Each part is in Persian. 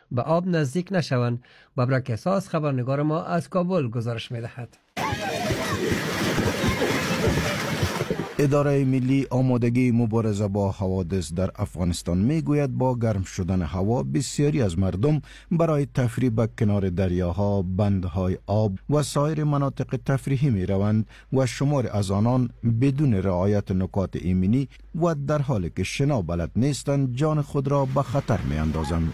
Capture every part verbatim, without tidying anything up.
به آب نزدیک نشوند. ببرک احساس خبرنگار ما از کابل گزارش می‌دهد. اداره ملی آمادگی مبارزه با حوادث در افغانستان میگوید با گرم شدن هوا بسیاری از مردم برای تفریح به کنار دریاها، بندهای آب و سایر مناطق تفریحی می روند و شمار از آنان بدون رعایت نکات ایمنی و در حالی که شنا بلد نیستند جان خود را به خطر می اندازند.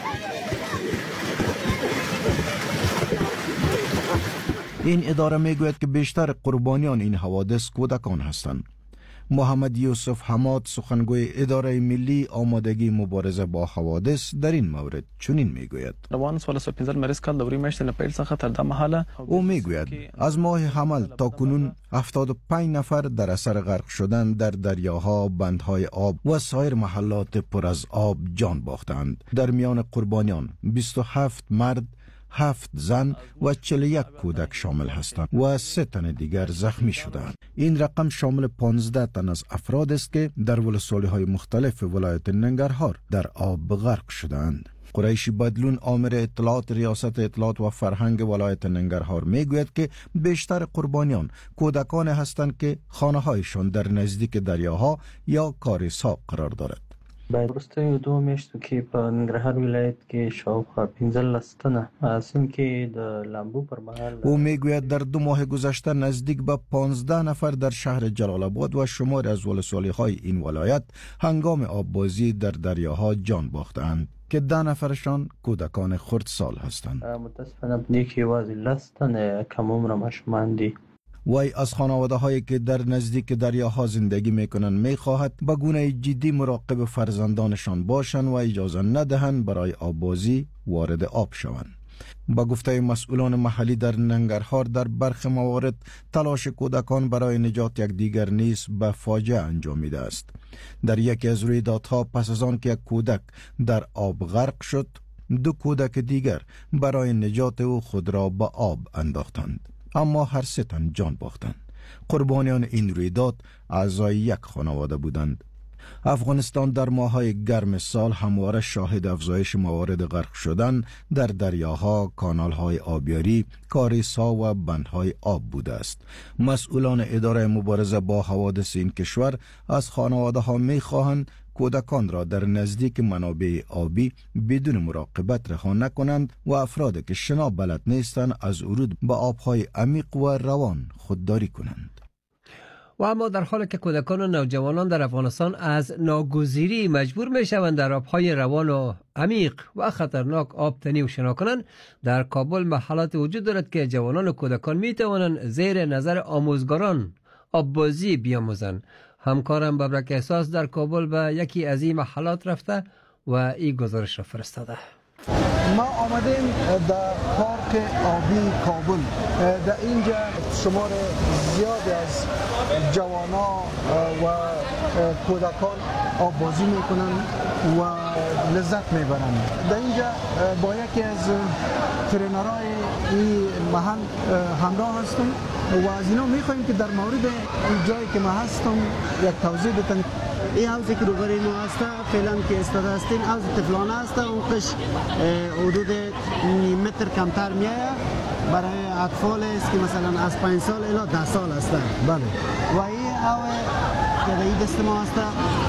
این اداره میگوید که بیشتر قربانیان این حوادث کودکان هستند. محمد یوسف حماد سخنگوی اداره ملی آمادگی مبارزه با حوادث در این مورد چنین میگوید. او میگوید از ماه حمل تا کنون هفتاد و پنج نفر در اثر غرق شدن در دریاها، بندهای آب و سایر محلات پر از آب جان باختند. در میان قربانیان بیست و هفت مرد، هفت زن و چهل و یک کودک شامل هستند و سه تن دیگر زخمی شدند. این رقم شامل پانزده تن از افراد است که در ولسوالی‌های مختلف ولایت ننگرهار در آب غرق شدند. قریشی بدلون آمر اطلاعات ریاست اطلاعات و فرهنگ ولایت ننگرهار میگوید که بیشتر قربانیان کودکان هستند که خانه‌هایشان در نزدیک دریاها یا کاریسا قرار دارد. وروسته دو میاشتو کې په ننګرهار ولایت کې شاوخوا پنځلس تنه از این که د لامبو پر مهال او میگوید در دو ماه گذشته نزدیک به پانزده نفر در شهر جلال آباد و شمار از ولسوالی‌های این ولایت هنگام آببازی در دریاها جان باختند که ده نفرشان کودکان خردسال هستند. متاسفانه بدی که یوازې لس تنه کم عمر ماشومان دي. وی از خانواده هایی که در نزدیک دریاها زندگی میکنند میخواهد به گونه جدی مراقب فرزندانشان باشند و اجازه ندهند برای آببازی وارد آب شوند. با گفته مسئولان محلی در ننگرهار در برخی موارد تلاش کودکان برای نجات یک دیگر نیز به فاجعه انجامیده است. در یکی از رویدادها پس از آن که یک کودک در آب غرق شد، دو کودک دیگر برای نجات او خود را به آب انداختند، اما هر سه تن جان باختند. قربانیان این رویداد اعضای یک خانواده بودند. افغانستان در ماه‌های گرم سال همواره شاهد افزایش موارد غرق شدن در دریاها، کانال‌های آبیاری، کاریس‌ها و بندهای آب بوده است. مسئولان اداره مبارزه با حوادث این کشور از خانواده‌ها می‌خواهند کودکان را در نزدیک منابع آبی بدون مراقبت رها نکنند و افرادی که شنا بلد نیستند از ورود به آب‌های عمیق و روان خودداری کنند. و اما در حالی که کودکان و نوجوانان در افغانستان از ناگزیری مجبور می شوند در آبهای روان و عمیق و خطرناک آب تنی و شنا کنند، در کابل محلات وجود دارد که جوانان و کودکان می توانند زیر نظر آموزگاران آببازی بیاموزند. همکارم ببرک احساس در کابل به یکی از این محلات رفته و این گزارش را فرستاده. ما آمدیم در پارک آبی کابل. در اینجا شمار زیادی از جوانا و کودکان آب بازی میکنن و لذت میبرن. در اینجا با یکی از ترینرهای این محل همراه هستم و از اینا میخوایم که در مورد این جایی که ما هستم یک توضیح بدن. این حوضی که روبروی ما هسته فعلا که استاده هستیم حوض طفلانه هسته. اون قش حدود نیم متر کمتر میایه برای اطفال است که مثلا از پنج سال الی ده سال هسته. بله. و این حوض که در این دست ما هسته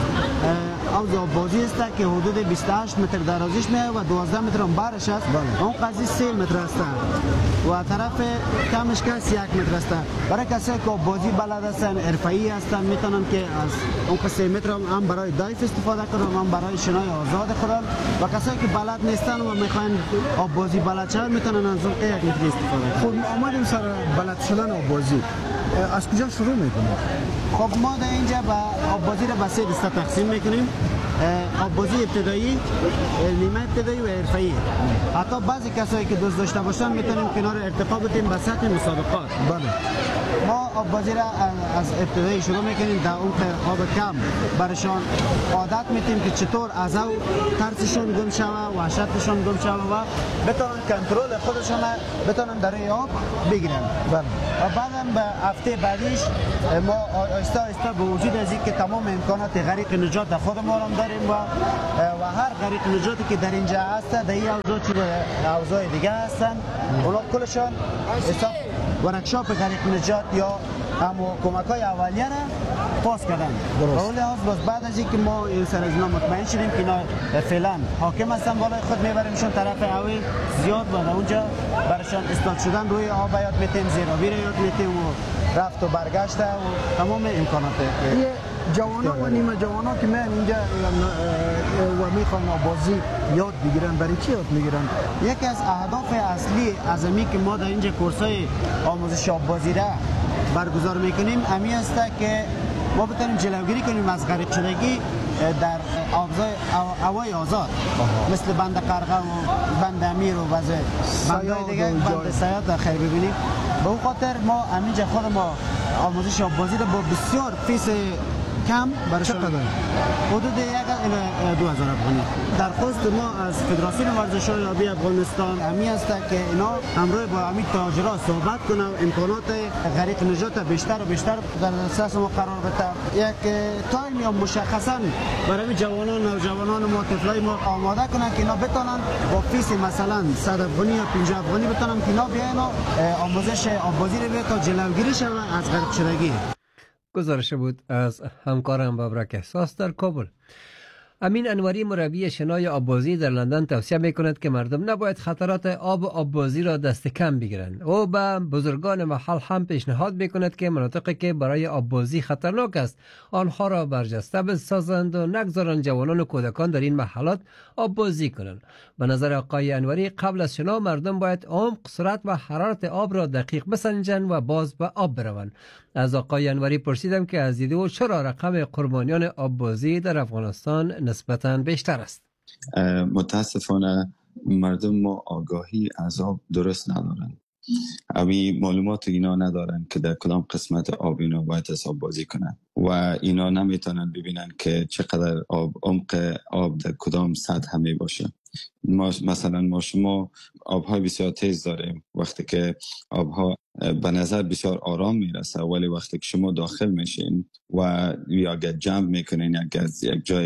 حوض آببازی است که حدود بیست و هشت متر درازیش میایه و دوازده متر هم برش است. بله. اون قضیه سه متر است و طرف کمش کس یک متر است. برای کسایی که آببازی بلد هستن، حرفه‌ای هستن، میتونن که از اون سه متر هم, هم برای دایف استفاده کنن، هم برای شنای آزاد کنن و کسایی که بلد نیستن و میخوان آببازی بلد شون میتونن از اون یک متر استفاده کنن. خب آمدیم سر بلد شدن آببازی. از کجا شروع میکنیم؟ خب ما در اینجا با آببازی را به سه دسته تقسیم میکنیم. آببازی ابتدایی، نیمه ابتدایی و حرفه‌ای. حتی بعضی کسایی که دوست داشته باشن میتونیم کنار ارتفاع بتیم به سطح مسابقات. بله. ما آببازی را از ابتدایی شروع میکنیم. در اون آب کم برشان عادت میتیم که چطور از او ترسشون گم شوه، وحشتشون گم شوه و بتونن کنترل خودشون بتونن در روی آب بگیرن. بله. و بعدم به هفته بعدیش ما آهسته آهسته به وجود از اینکه تمام امکانات غریق نجات در خودمون داریم داریم و و هر غریق نجاتی که در اینجا هست در این اوضاع چی اوضاع دیگه هستن اونا کلشان حساب ورکشاپ غریق نجات یا همو کمک های اولیه را پاس کردن. اول لحاظ باز بعد از اینکه ما این سر از اینا مطمئن شدیم که اینا فعلا حاکم هستن بالای خود میبریمشون طرف اول زیاد بود اونجا برشان استاد شدن روی آب یاد میتیم زیرابی را یاد میتیم و رفت و برگشته و تمام امکانات جوانا و نیمه جوانا که من اینجا و میخوان آبازی یاد بگیرن برای چی یاد میگیرن؟ یکی از اهداف اصلی از امی که ما در اینجا کورسای آموزش آبازی را برگزار میکنیم امی است که ما بتونیم جلوگیری کنیم از غریق شدگی در هوای آزاد مثل بند قرقه و بند امیر و بعض بندهای دیگه بند سیاد در خیر ببینیم. به اون خاطر ما همینجا خود ما آموزش آبازی رو با بسیار فیس کم برشان حدود یک الی دو هزار افغانی. درخواست ما از فدراسیون ورزش‌های آبی افغانستان همی است که اینا همراه با همین تاجرها صحبت کنه و امکانات غریق نجات بیشتر و بیشتر در دسترس ما قرار بده. یک تایم یا مشخصا برای جوانان نوجوانان ما طفلای ما آماده کنن که اینا بتونن با فیس مثلا صد افغانی یا پنجاه افغانی بتونن که اینا بیان آموزش آبازی رو تا جلوگیری شود از غریق شدگی. گزارش بود از همکارم بابرک احساس در کابل. امین انوری مربی شنای آببازی در لندن توصیه میکند که مردم نباید خطرات آب آببازی را دست کم بگیرند. او به بزرگان محل هم پیشنهاد میکند که مناطقی که برای آببازی خطرناک است آنها را برجسته بسازند و نگذارند جوانان و کودکان در این محلات آببازی کنند. به نظر آقای انوری قبل از شنا مردم باید عمق، سرعت و حرارت آب را دقیق بسنجند و باز به آب بروند. از آقای انوری پرسیدم که از دید او چرا رقم قربانیان آببازی در افغانستان نسبتاً بیشتر است؟ متاسفانه مردم ما آگاهی از آب درست ندارند. اوی معلومات اینا ندارن که در کدام قسمت آب اینا باید حساب بازی کنن و اینا نمیتونن ببینن که چقدر آب عمق آب در کدام سطح می باشه. ما مثلا ما شما آبهای بسیار تیز داریم وقتی که آبها به نظر بسیار آرام میرسه ولی وقتی که شما داخل میشین و یا اگر جمع میکنین یک از یک جای